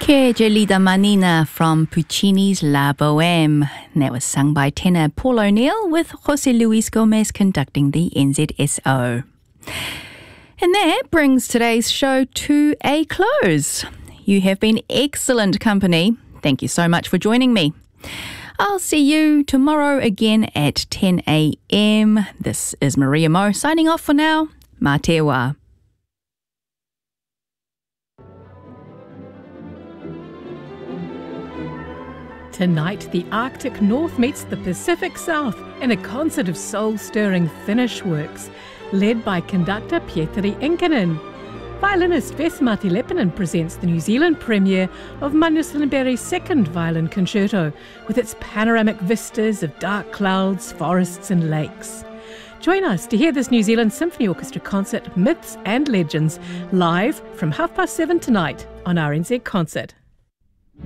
Que gelida manina from Puccini's La Bohème. That was sung by tenor Paul O'Neill with José Luis Gomez conducting the NZSO. And that brings today's show to a close. You have been excellent company. Thank you so much for joining me. I'll see you tomorrow again at 10 a.m. This is Maria Mo signing off for now. Mā te wā. Tonight, the Arctic North meets the Pacific South in a concert of soul-stirring Finnish works, led by conductor Pietari Inkinen. Violinist Vesamati Lepinen presents the New Zealand premiere of Magnus Lindberg's second violin concerto, with its panoramic vistas of dark clouds, forests and lakes. Join us to hear this New Zealand Symphony Orchestra concert, Myths and Legends, live from 7:30 tonight on RNZ Concert.